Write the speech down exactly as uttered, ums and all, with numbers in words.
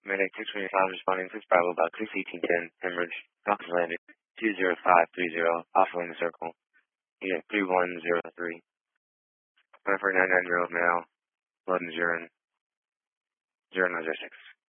Medic six twenty-five responding to Bravo about six eighteen ten, Hemorrhage, Falcons landed, two zero five three zero, Alpha in the circle, unit three one zero three, one four nine nine zero male, blood and urine, zero nine zero six.